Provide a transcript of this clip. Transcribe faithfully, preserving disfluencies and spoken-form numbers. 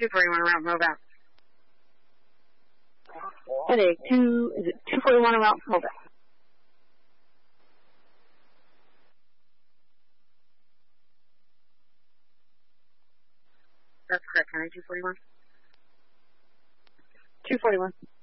two forty-one around Movac. Headache, two, is it two forty-one around Movac? That's correct, County two forty-one. two forty-one.